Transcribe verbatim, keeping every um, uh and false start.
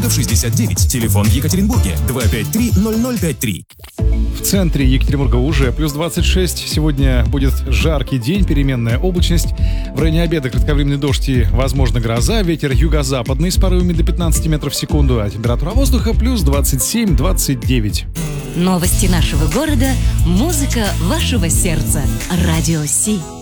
Федов шестьдесят девять. Телефон в Екатеринбурге два пять три ноль ноль пять три. В центре Екатеринбурга уже плюс двадцать шесть. Сегодня будет жаркий день, переменная облачность. В районе обеда кратковременный дождь и, возможно, гроза. Ветер юго-западный с порывами до пятнадцати метров в секунду. А температура воздуха плюс двадцать семь - двадцать девять. Новости нашего города, музыка вашего сердца. Радио Си.